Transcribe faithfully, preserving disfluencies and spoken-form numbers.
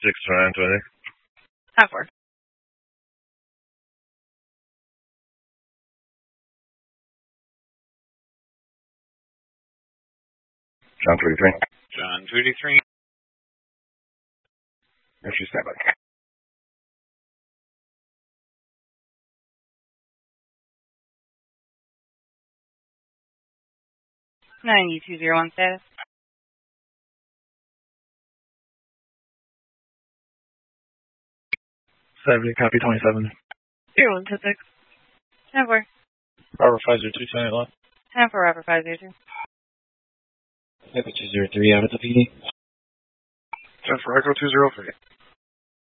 six nine twenty. Half four. John thirty-three. John thirty-three. Nursery standby. ninety-two zero one status. seventy, copy twenty-seven. zero one two six. ten four. Robert five zero two, ten eight left. ten four, Robert five zero two. Echo two zero three out of the P D. ten for Echo two zero three.